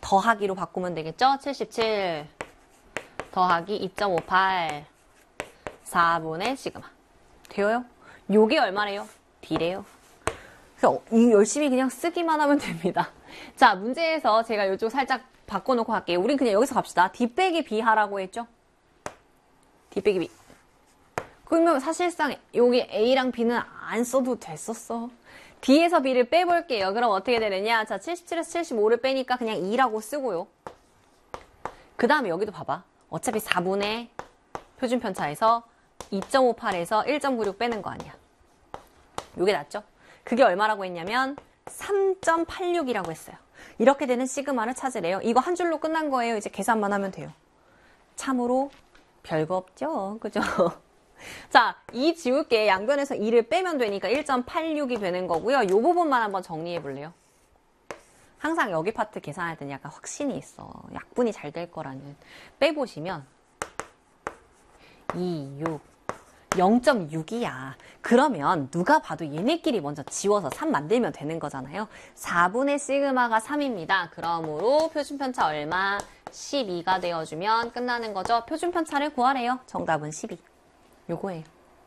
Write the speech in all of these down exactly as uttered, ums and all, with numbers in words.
더하기로 바꾸면 되겠죠? 칠십칠 더하기 이 점 오팔 사분의 시그마. 돼요? 요게 얼마래요? D래요. 그래서 이 열심히 그냥 쓰기만 하면 됩니다. 자, 문제에서 제가 이쪽 살짝 바꿔놓고 갈게요. 우린 그냥 여기서 갑시다. D 빼기 B 하라고 했죠? D 빼기 B. 그러면 사실상 여기 A랑 B는 안 써도 됐었어. D에서 B를 빼볼게요. 그럼 어떻게 되느냐? 자, 칠십칠에서 칠십오를 빼니까 그냥 이라고 쓰고요. 그 다음에 여기도 봐봐. 어차피 사분의 표준 편차에서 이 점 오팔에서 일 점 구육 빼는 거 아니야. 요게 낫죠? 그게 얼마라고 했냐면 삼 점 팔육이라고 했어요. 이렇게 되는 시그마를 찾으래요. 이거 한 줄로 끝난 거예요. 이제 계산만 하면 돼요. 참으로 별거 없죠? 그죠? 자, 이 지울게 양변에서 이를 빼면 되니까 일 점 팔육이 되는 거고요. 이 부분만 한번 정리해 볼래요? 항상 여기 파트 계산할 때는 약간 확신이 있어. 약분이 잘 될 거라는. 빼보시면 이, 육, 영 점 육이야. 그러면 누가 봐도 얘네끼리 먼저 지워서 삼 만들면 되는 거잖아요. 사분의 시그마가 삼입니다. 그러므로 표준편차 얼마? 십이가 되어주면 끝나는 거죠. 표준편차를 구하래요. 정답은 십이. 요거예요.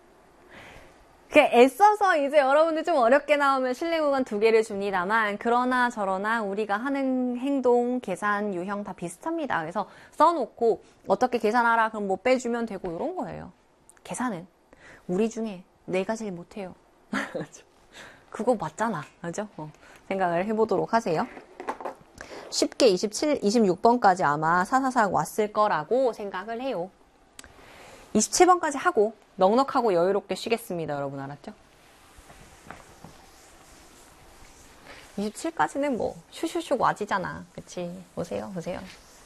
그 애써서 이제 여러분들 좀 어렵게 나오면 실내 구간 두 개를 줍니다만 그러나 저러나 우리가 하는 행동, 계산, 유형 다 비슷합니다. 그래서 써놓고 어떻게 계산하라 그럼 뭐 빼주면 되고 이런 거예요. 계산은 우리 중에 내가 제일 못해요. 그거 맞잖아. 그죠? 어, 생각을 해보도록 하세요. 쉽게 이십칠, 이십육 번까지 아마 사사삭 왔을 거라고 생각을 해요. 이십칠 번까지 하고 넉넉하고 여유롭게 쉬겠습니다. 여러분 알았죠? 이십칠까지는 뭐 슈슈슉 와지잖아. 그치? 보세요. 보세요.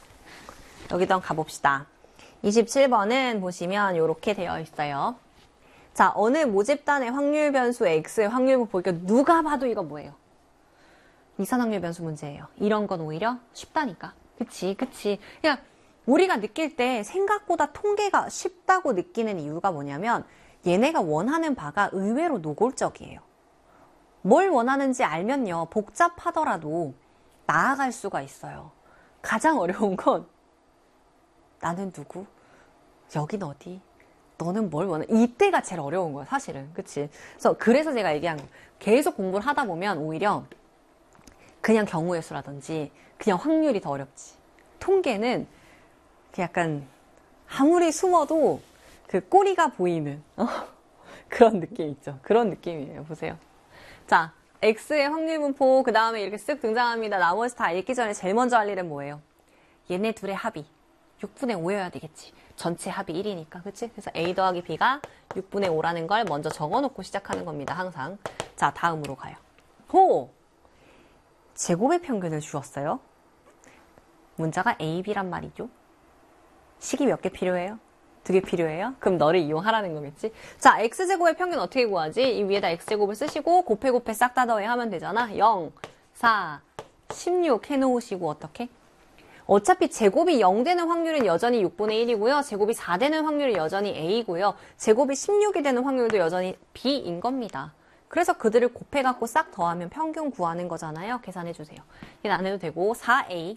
여기도 한번 가봅시다. 이십칠 번은 보시면 이렇게 되어 있어요. 자, 어느 모집단의 확률 변수 X의 확률 보니까 누가 봐도 이거 뭐예요? 이산확률 변수 문제예요. 이런 건 오히려 쉽다니까. 그치? 그치? 그냥 우리가 느낄 때 생각보다 통계가 쉽다고 느끼는 이유가 뭐냐면 얘네가 원하는 바가 의외로 노골적이에요. 뭘 원하는지 알면요. 복잡하더라도 나아갈 수가 있어요. 가장 어려운 건 나는 누구? 여긴 어디? 너는 뭘 원해? 이때가 제일 어려운 거야, 사실은. 그치? 그래서, 그래서 제가 얘기한 거. 계속 공부를 하다 보면 오히려 그냥 경우의 수라든지 그냥 확률이 더 어렵지. 통계는 약간 아무리 숨어도 그 꼬리가 보이는 어? 그런 느낌 있죠. 그런 느낌이에요. 보세요. 자, X의 확률 분포 그 다음에 이렇게 쓱 등장합니다. 나머지 다 읽기 전에 제일 먼저 할 일은 뭐예요? 얘네 둘의 합이 육분의 오여야 되겠지. 전체 합이 일이니까. 그치? 그래서 A 더하기 B가 육분의 오라는 걸 먼저 적어놓고 시작하는 겁니다. 항상. 자, 다음으로 가요. 호! 제곱의 평균을 주었어요. 문자가 A, B란 말이죠. 식이 몇 개 필요해요? 두 개 필요해요? 그럼 너를 이용하라는 거겠지? 자, X제곱의 평균 어떻게 구하지? 이 위에다 X제곱을 쓰시고 곱해 곱해 싹 다 더해 하면 되잖아. 영, 사, 십육 해놓으시고 어떻게? 어차피 제곱이 영 되는 확률은 여전히 육분의 일이고요. 제곱이 사 되는 확률은 여전히 A고요. 제곱이 십육이 되는 확률도 여전히 B인 겁니다. 그래서 그들을 곱해갖고 싹 더하면 평균 구하는 거잖아요. 계산해주세요. 이건 안 해도 되고 사 에이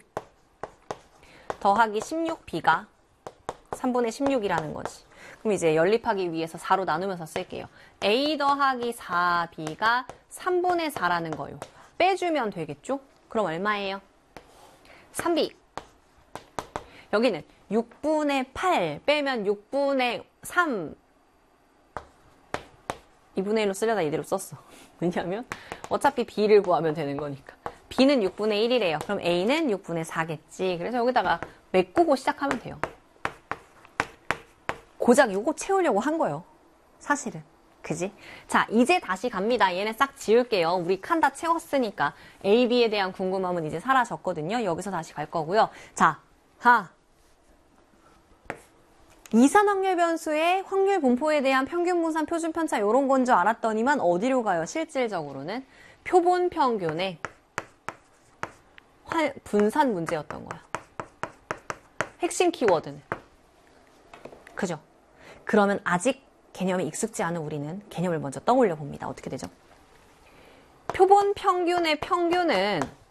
더하기 십육 B가 삼분의 십육이라는 거지. 그럼 이제 연립하기 위해서 사로 나누면서 쓸게요. A 더하기 사 B가 삼분의 사라는 거요. 빼주면 되겠죠? 그럼 얼마예요? 삼 비. 여기는 육분의 팔 빼면 육분의 삼. 이분의 일로 쓰려다 이대로 썼어. 왜냐하면 어차피 B를 구하면 되는 거니까. B는 육분의 일이래요. 그럼 A는 육분의 사겠지. 그래서 여기다가 메꾸고 시작하면 돼요. 고작 요거 채우려고 한 거예요. 사실은. 그지? 자, 이제 다시 갑니다. 얘네 싹 지울게요. 우리 칸 다 채웠으니까. A, B에 대한 궁금함은 이제 사라졌거든요. 여기서 다시 갈 거고요. 자, 하. 이산확률 변수의 확률 분포에 대한 평균 분산 표준 편차 요런 건 줄 알았더니만 어디로 가요? 실질적으로는 표본 평균의 분산 문제였던 거야. 핵심 키워드는. 그죠? 그러면 아직 개념이 익숙지 않은 우리는 개념을 먼저 떠올려 봅니다. 어떻게 되죠? 표본 평균의 평균은